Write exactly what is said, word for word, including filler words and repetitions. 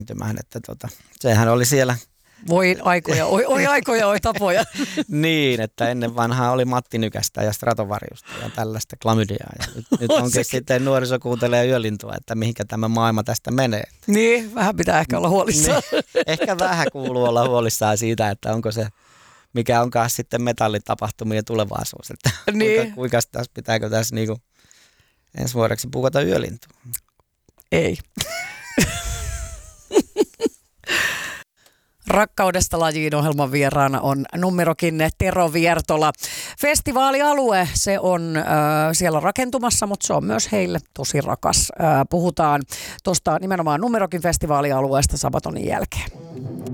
että tota, sehän oli siellä. Voi aikoja, oi, oi aikoja, oi tapoja. Niin, että ennen vanhaa oli Matti Nykästä ja Stratovariusta ja tällaista klamydiaa. Ja nyt, nyt onkin sekin. Sitten nuoriso kuuntelee yölintua, että mihinkä tämä maailma tästä menee. Niin, vähän pitää ehkä olla huolissaan. Niin, ehkä vähän kuuluu olla huolissaan siitä, että onko se, mikä onkaan sitten metallitapahtumien tulevaisuus. Että niin. kuinka, kuinka tässä, pitääkö tässä niinku ensi vuodeksi puukata yölintua? Ei. Rakkaudesta lajiin -ohjelman vieraana on numerokin Tero Viertola. Festivaalialue, se on äh, siellä rakentumassa, mutta se on myös heille tosi rakas. Äh, puhutaan tuosta nimenomaan numerokin festivaalialueesta Sabatonin jälkeen.